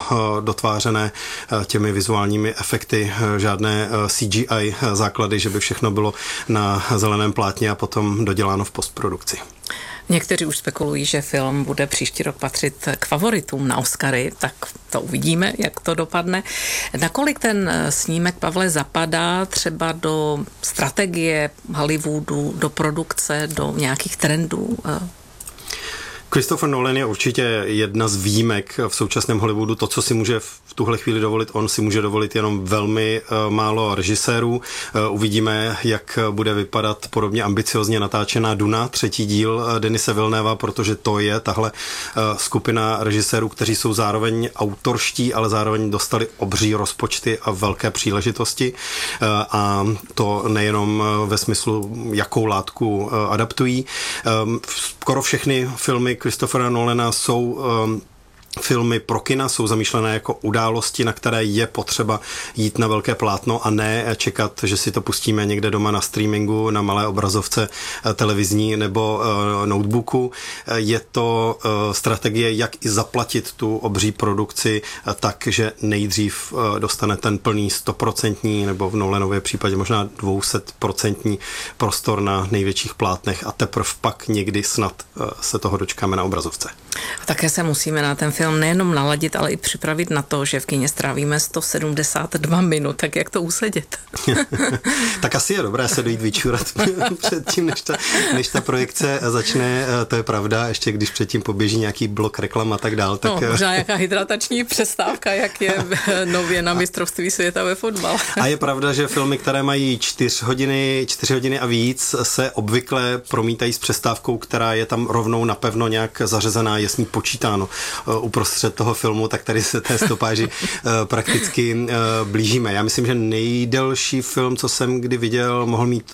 dotvářené těmi vizuálními efekty, žádné CGI základy, že by všechno bylo na zeleném plátně a potom doděláno v postprodukci. Někteří už spekulují, že film bude příští rok patřit k favoritům na Oscary, tak to uvidíme, jak to dopadne. Nakolik ten snímek, Pavle, zapadá třeba do strategie Hollywoodu, do produkce, do nějakých trendů? Christopher Nolan je určitě jedna z výjimek v současném Hollywoodu. To, co si může v tuhle chvíli dovolit, on si může dovolit jenom velmi málo režisérů. Uvidíme, jak bude vypadat podobně ambiciozně natáčená Duna, 3. díl Denise Villeneuva, protože to je tahle skupina režisérů, kteří jsou zároveň autorští, ale zároveň dostali obří rozpočty a velké příležitosti. A to nejenom ve smyslu, jakou látku adaptují. Skoro všechny filmy Christophera Nolana jsou filmy pro kina, jsou zamýšlené jako události, na které je potřeba jít na velké plátno a ne čekat, že si to pustíme někde doma na streamingu, na malé obrazovce televizní nebo notebooku. Je to strategie, jak i zaplatit tu obří produkci tak, že nejdřív dostane ten plný 100% nebo v Nolanově případě možná 200% prostor na největších plátnech a teprve pak někdy snad se toho dočkáme na obrazovce. A také se musíme na ten film nejenom naladit, ale i připravit na to, že v kině strávíme 172 minut, tak jak to usedět? Tak asi je dobré se dojít vyčurat předtím, než ta projekce začne, to je pravda, ještě když předtím poběží nějaký blok reklam a tak dál. Tak... No, možná nějaká hydratační přestávka, jak je nově na mistrovství světa ve fotbale. A je pravda, že filmy, které mají 4 hodiny a víc, se obvykle promítají s přestávkou, která je tam rovnou napevno nějak zařazená, je s ní počítáno uprostřed toho filmu, tak tady se té stopáži prakticky blížíme. Já myslím, že nejdelší film, co jsem kdy viděl, mohl mít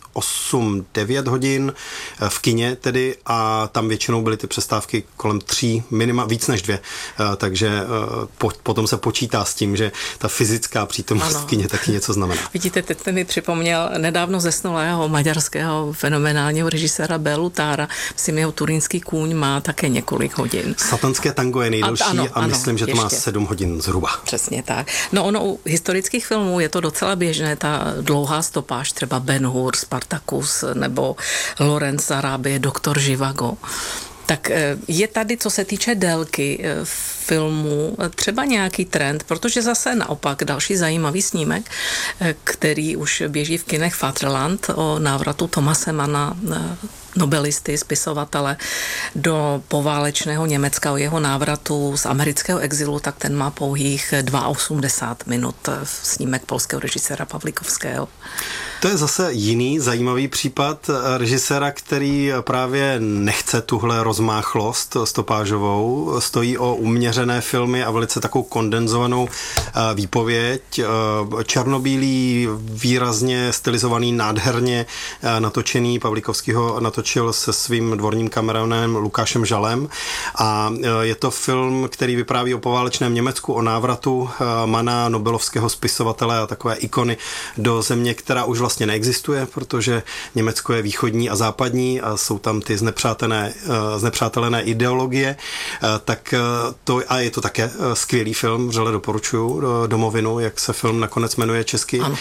8-9 hodin v kině tedy a tam většinou byly ty přestávky kolem 3, minima víc než 2, takže potom se počítá s tím, že ta fyzická přítomnost v kině taky něco znamená. Vidíte, teď jste mi připomněl nedávno zesnulého maďarského fenomenálního režiséra Bélu Tára, myslím, jeho Turínský kůň má také několik hodin. Satanské tango je nejdelší a myslím, že to má 7 hodin zhruba. Přesně tak. No ono u historických filmů je to docela běžné, ta dlouhá stopáž, třeba Ben-Hur, Spartacus nebo Lorenz z Arábie, Doktor Živago. Tak je tady, co se týče délky filmu, třeba nějaký trend, protože zase naopak další zajímavý snímek, který už běží v kinech, Vaterland, o návratu Thomase Manna, nobelisty, spisovatele, do poválečného Německa, o jeho návratu z amerického exilu, tak ten má pouhých 82 minut, snímek polského režiséra Pawlikowskiego. To je zase jiný zajímavý případ režiséra, který právě nechce tuhle rozmáchlost stopážovou, stojí o uměřené filmy a velice takovou kondenzovanou výpověď. Černobílý, výrazně stylizovaný, nádherně natočený, Pawlikowskiego natočil se svým dvorním kameranem Lukášem Žalem a je to film, který vypráví o poválečném Německu, o návratu Manna, nobelovského spisovatele a takové ikony do země, která už vlastně neexistuje, protože Německo je východní a západní a jsou tam ty znepřátelené ideologie, tak to, a je to také skvělý film, vřele doporučuju, Domovinu, jak se film nakonec jmenuje česky, ano.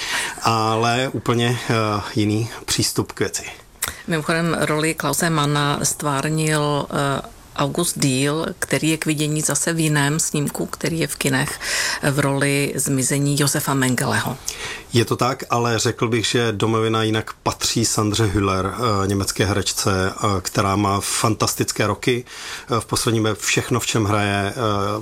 Ale úplně jiný přístup k věci. Mimochodem roli Klause Manna stvárnil August Diehl, který je k vidění zase v jiném snímku, který je v kinech v roli zmizení Josefa Mengeleho. Je to tak, ale řekl bych, že Domovina jinak patří Sandře Hüller, německé herečce, která má fantastické roky. V poslední době všechno, v čem hraje,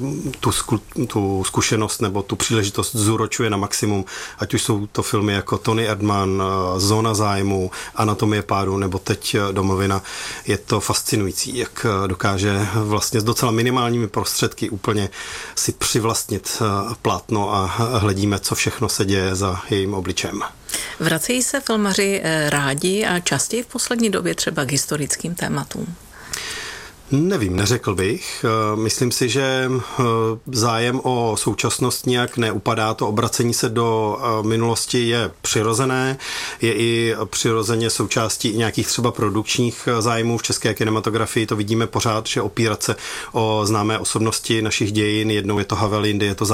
tu zkušenost nebo tu příležitost zúročuje na maximum. Ať už jsou to filmy jako Tony Erdmann, Zóna zájmu, Anatomie pádu nebo teď Domovina. Je to fascinující, jak dokáže vlastně s docela minimálními prostředky úplně si přivlastnit plátno a hledíme, co všechno se děje za jejím obličem. Vracejí se filmaři rádi a častěji v poslední době třeba k historickým tématům? Nevím, neřekl bych. Myslím si, že zájem o současnost nějak neupadá. To obracení se do minulosti je přirozené. Je i přirozeně součástí nějakých třeba produkčních zájmů v české kinematografii. To vidíme pořád, že opírat se o známé osobnosti našich dějin. Jednou je to Havel, jindy je to